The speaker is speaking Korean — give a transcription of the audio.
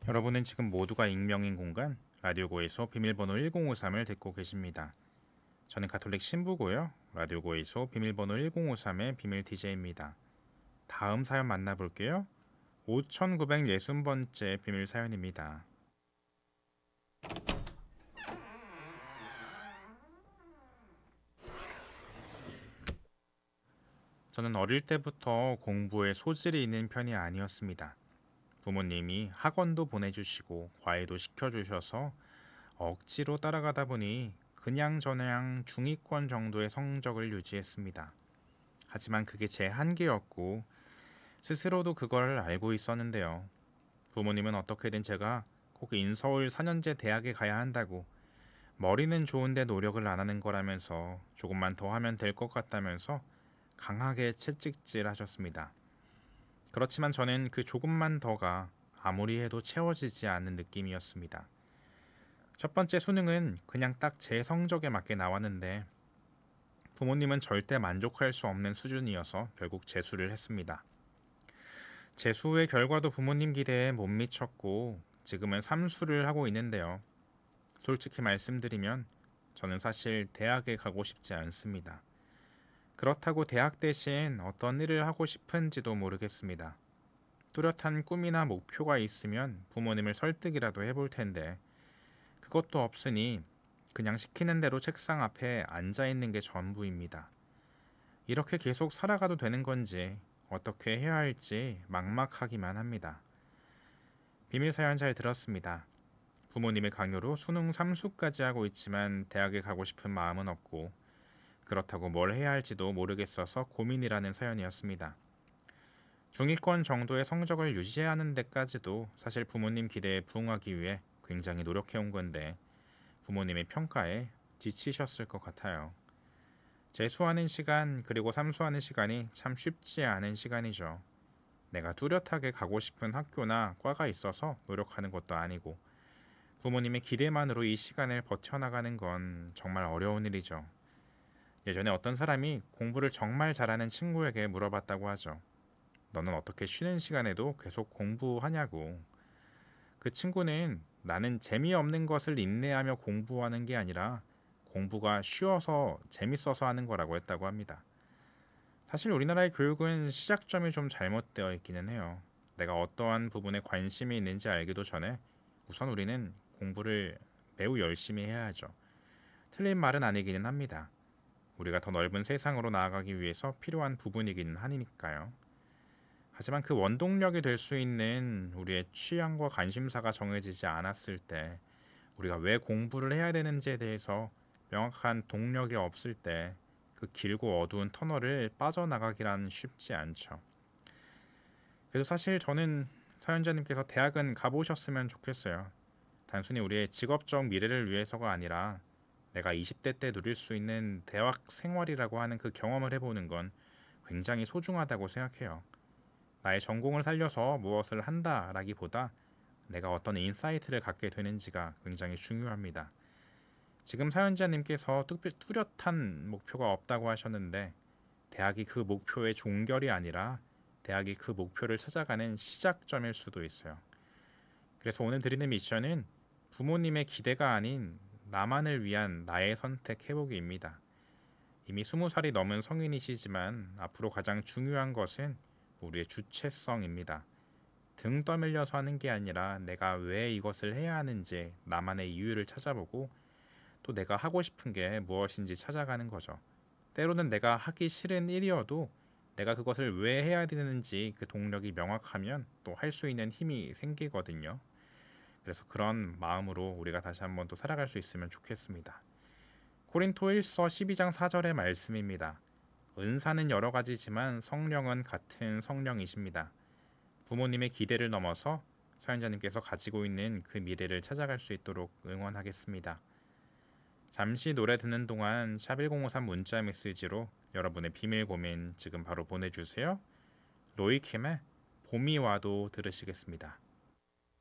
여러분은 지금 모두가 익명인 공간 라디오고에서 비밀번호 1053을 듣고 계십니다. 저는 가톨릭 신부고요. 라디오고에서 비밀번호 1053의 비밀 DJ입니다. 다음 사연 만나볼게요. 5960번째 비밀 사연입니다. 저는 어릴 때부터 공부에 소질이 있는 편이 아니었습니다. 부모님이 학원도 보내주시고 과외도 시켜주셔서 억지로 따라가다 보니 그냥저냥 중위권 정도의 성적을 유지했습니다. 하지만 그게 제 한계였고 스스로도 그걸 알고 있었는데요. 부모님은 어떻게든 제가 꼭 인서울 4년제 대학에 가야 한다고, 머리는 좋은데 노력을 안 하는 거라면서 조금만 더 하면 될 것 같다면서 강하게 채찍질 하셨습니다. 그렇지만 저는 그 조금만 더가 아무리 해도 채워지지 않는 느낌이었습니다. 첫 번째 수능은 그냥 딱 제 성적에 맞게 나왔는데 부모님은 절대 만족할 수 없는 수준이어서 결국 재수를 했습니다. 재수의 결과도 부모님 기대에 못 미쳤고 지금은 삼수를 하고 있는데요. 솔직히 말씀드리면 저는 사실 대학에 가고 싶지 않습니다. 그렇다고 대학 대신 어떤 일을 하고 싶은지도 모르겠습니다. 뚜렷한 꿈이나 목표가 있으면 부모님을 설득이라도 해볼 텐데 그것도 없으니 그냥 시키는 대로 책상 앞에 앉아 있는 게 전부입니다. 이렇게 계속 살아가도 되는 건지 어떻게 해야 할지 막막하기만 합니다. 비밀 사연 잘 들었습니다. 부모님의 강요로 수능 3수까지 하고 있지만 대학에 가고 싶은 마음은 없고 그렇다고 뭘 해야 할지도 모르겠어서 고민이라는 사연이었습니다. 중위권 정도의 성적을 유지하는 데까지도 사실 부모님 기대에 부응하기 위해 굉장히 노력해온 건데 부모님의 평가에 지치셨을 것 같아요. 재수하는 시간 그리고 삼수하는 시간이 참 쉽지 않은 시간이죠. 내가 뚜렷하게 가고 싶은 학교나 과가 있어서 노력하는 것도 아니고 부모님의 기대만으로 이 시간을 버텨나가는 건 정말 어려운 일이죠. 예전에 어떤 사람이 공부를 정말 잘하는 친구에게 물어봤다고 하죠. 너는 어떻게 쉬는 시간에도 계속 공부하냐고. 그 친구는 나는 재미없는 것을 인내하며 공부하는 게 아니라 공부가 쉬워서 재밌어서 하는 거라고 했다고 합니다. 사실 우리나라의 교육은 시작점이 좀 잘못되어 있기는 해요. 내가 어떠한 부분에 관심이 있는지 알기도 전에 우선 우리는 공부를 매우 열심히 해야 하죠. 틀린 말은 아니기는 합니다. 우리가 더 넓은 세상으로 나아가기 위해서 필요한 부분이기는 하니까요. 하지만 그 원동력이 될 수 있는 우리의 취향과 관심사가 정해지지 않았을 때, 우리가 왜 공부를 해야 되는지에 대해서 명확한 동력이 없을 때 그 길고 어두운 터널을 빠져나가기란 쉽지 않죠. 그래서 사실 저는 사연자님께서 대학은 가보셨으면 좋겠어요. 단순히 우리의 직업적 미래를 위해서가 아니라 내가 20대 때 누릴 수 있는 대학 생활이라고 하는 그 경험을 해보는 건 굉장히 소중하다고 생각해요. 나의 전공을 살려서 무엇을 한다라기보다 내가 어떤 인사이트를 갖게 되는지가 굉장히 중요합니다. 지금 사연자님께서 뚜렷한 목표가 없다고 하셨는데 대학이 그 목표의 종결이 아니라 대학이 그 목표를 찾아가는 시작점일 수도 있어요. 그래서 오늘 드리는 미션은 부모님의 기대가 아닌 나만을 위한 나의 선택 회복입니다. 이미 20살이 넘은 성인이시지만 앞으로 가장 중요한 것은 우리의 주체성입니다. 등 떠밀려서 하는 게 아니라 내가 왜 이것을 해야 하는지 나만의 이유를 찾아보고 또 내가 하고 싶은 게 무엇인지 찾아가는 거죠. 때로는 내가 하기 싫은 일이어도 내가 그것을 왜 해야 되는지 그 동력이 명확하면 또 할 수 있는 힘이 생기거든요. 그래서 그런 마음으로 우리가 다시 한번 또 살아갈 수 있으면 좋겠습니다. 고린토일서 12장 4절의 말씀입니다. 은사는 여러 가지지만 성령은 같은 성령이십니다. 부모님의 기대를 넘어서 사연자님께서 가지고 있는 그 미래를 찾아갈 수 있도록 응원하겠습니다. 잠시 노래 듣는 동안 샵1053 문자 메시지로 여러분의 비밀 고민 지금 바로 보내주세요. 로이킴의 봄이 와도 들으시겠습니다.